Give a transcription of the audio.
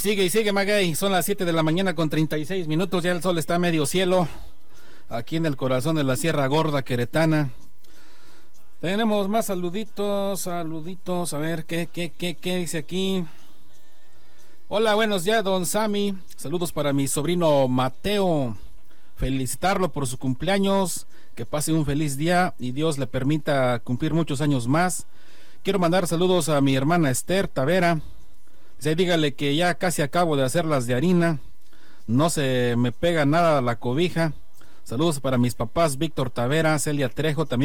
Y sigue, Maguey. Son las 7 de la mañana con 36 minutos. Ya el sol está a medio cielo. Aquí en el corazón de la Sierra Gorda queretana. Tenemos más saluditos. A ver, ¿qué dice aquí? Hola, buenos días, don Sammy. Saludos para mi sobrino Mateo. Felicitarlo por su cumpleaños. Que pase un feliz día y Dios le permita cumplir muchos años más. Quiero mandar saludos a mi hermana Esther Tavera. Dígale que ya casi acabo de hacer las de harina. No se me pega nada la cobija. Saludos para mis papás Víctor Tavera, Celia Trejo, también